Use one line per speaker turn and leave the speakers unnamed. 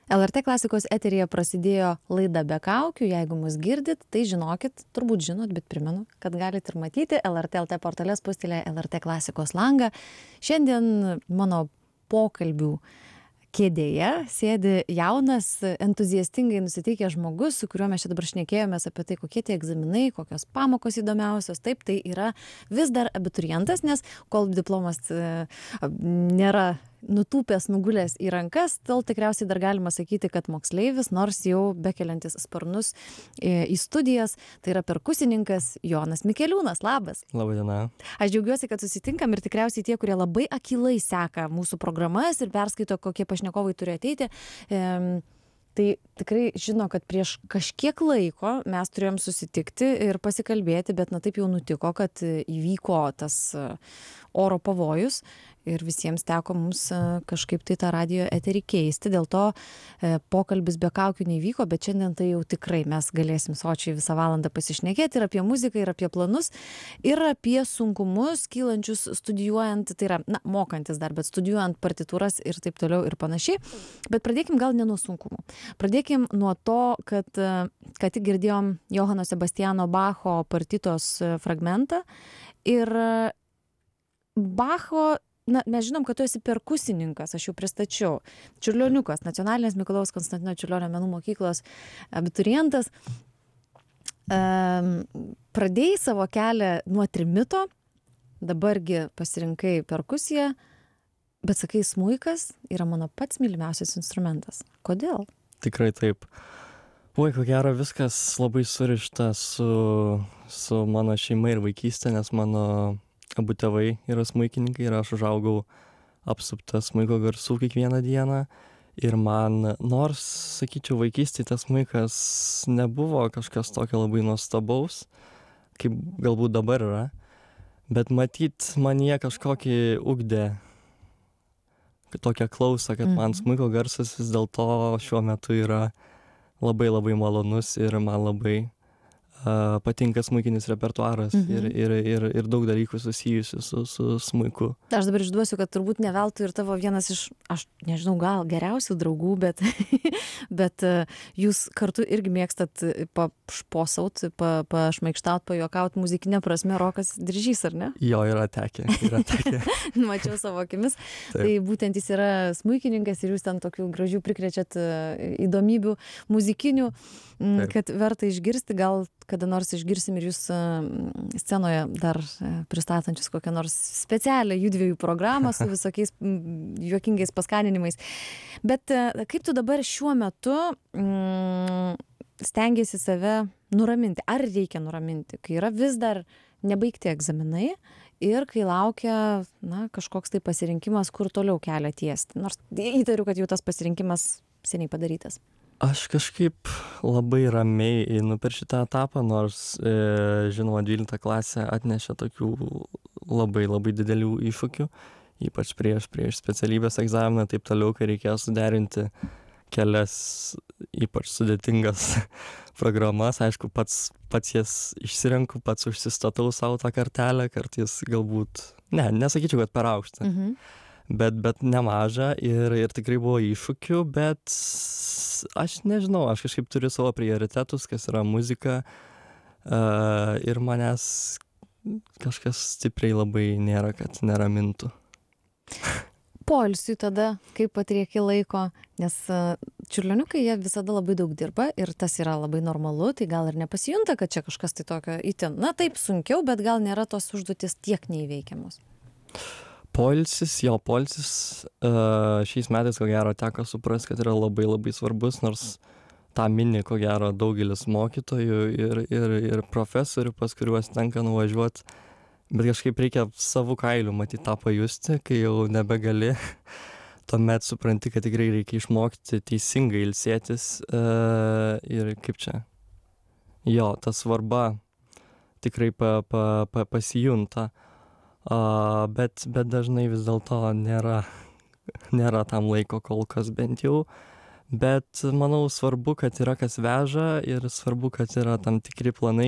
LRT klasikos eteryje prasidėjo laida Be kaukių. Jeigu mus girdit, tai žinokit, turbūt žinot, bet primenu, kad galite ir matyti LRT LT portale spustelėję LRT klasikos langą. Šiandien mano pokalbių kėdėje sėdi jaunas, entuziastingai nusiteikęs žmogus, su kuriuo mes čia dabar šnekėjomės apie tai, kokie tie egzaminai, kokios pamokos įdomiausios. Taip, tai yra vis dar abiturientas, nes kol diplomas nėra nutūpęs, nugulęs į rankas, tol tikriausiai dar galima sakyti, kad moksleivis, nors jau bekeliantis sparnus į studijas, tai yra perkusininkas Jonas Mikeliūnas. Labas.
Labą dieną.
Aš džiaugiuosi, kad susitinkam ir tikriausiai tie, kurie labai akylai seka mūsų programas ir perskaito, kokie pašnekovai turi ateiti, tai tikrai žino, kad prieš kažkiek laiko mes turėjom susitikti ir pasikalbėti, bet taip jau nutiko, kad įvyko tas oro pavojus ir visiems teko mums kažkaip tai tą radijo eterį keisti. Dėl to pokalbis be kaukių neįvyko, bet šiandien tai jau tikrai mes galėsim sočiai visą valandą pasišnekėti ir apie muziką, ir apie planus, ir apie sunkumus kylančius studijuojant, tai yra, mokantis dar, bet studijuojant partitūras ir taip toliau ir panašiai. Bet pradėkim gal ne nuo sunkumų. Pradėkim nuo to, kad tik girdėjom Johano Sebastiano Bacho partitos fragmentą ir Bacho, mes žinom, kad tu esi perkusininkas, aš jau pristačiau. Čiurlioniukas, Nacionalinės Mikalojaus Konstantino Čiurlionio menų mokyklos abiturientas. Pradėjai savo kelią nuo trimito, dabargi pasirinkai perkusiją, bet sakai, smuikas yra mano pats mylimiausias instrumentas. Kodėl?
Tikrai taip. Oi, ko gero, viskas labai surišta su mano šeima ir vaikystė, nes mano abu tėvai yra smuikininkai ir aš užaugau apsuptas smuiko garsų kiekvieną dieną. Ir man, nors, sakyčiau, vaikystėje tas smuikas nebuvo kažkas tokio labai nuostabaus, kaip galbūt dabar yra, bet matyt, man jie kažkokį ugdė tokią klausą, kad man smuiko garsas vis dėlto šiuo metu yra labai labai malonus ir man labai patinka smuikinis repertuaras ir daug dalykų susijusių su smuiku.
Aš dabar išduosiu, kad turbūt ne veltui ir tavo vienas iš, aš nežinau, gal geriausių draugų, bet jūs kartu irgi mėgstat pašposaut, pašmaikštaut, pajuokaut muzikinė prasme, Rokas Diržys, ar ne?
Jo, yra tekę.
Mačiau savo akimis. Taip. Tai būtent jis yra smuikininkas ir jūs ten tokių gražių prikrečiat įdomybių muzikinių, taip, kad verta išgirsti, gal kada nors išgirsim ir jūs scenoje dar pristatančius kokią nors specialią judviejų programą su visokiais juokingais paskaninimais. Bet kaip tu dabar šiuo metu stengiasi save nuraminti? Ar reikia nuraminti, kai yra vis dar nebaigti egzaminai ir kai laukia kažkoks tai pasirinkimas, kur toliau kelią tiesti? Nors įtariu, kad jau tas pasirinkimas seniai padarytas.
Aš kažkaip labai ramiai einu per šitą etapą, nors, žinoma, 12 klasė atnešė tokių labai labai didelių iššūkių, ypač prieš specialybės egzaminą, taip toliau, kai reikėjo suderinti kelias ypač sudėtingas programas. Aišku, pats jas išsirenku, pats užsistatau savo tą kartelę, kartais galbūt, nesakyčiau, kad per aukštą. Bet nemaža ir tikrai buvo iššūkių, bet aš nežinau, aš kažkaip turiu savo prioritetus, kas yra muzika, ir manęs kažkas stipriai labai nėra, kad neramintų.
Poilsiui tada, kaip atrieki laiko, nes čiurlioniukai jie visada labai daug dirba ir tas yra labai normalu, tai gal ir nepasijunta, kad čia kažkas tai tokio itin, taip sunkiau, bet gal nėra tos užduotis tiek neįveikiamos.
Poilsis šiais metais, ko gero, teko suprast, kad yra labai labai svarbus, nors tą mini, ko gero, daugelis mokytojų ir profesorių, pas kuriuos tenka nuvažiuoti, bet kažkaip reikia savų kailių matyti tą pajusti, kai jau nebegali, tuomet supranti, kad tikrai reikia išmokti teisingai ilsėtis ir kaip čia. Jo, ta svarba tikrai pasijunta. Bet dažnai vis dėlto nėra tam laiko kol kas bent jau, bet manau svarbu, kad yra kas veža ir svarbu, kad yra tam tikri planai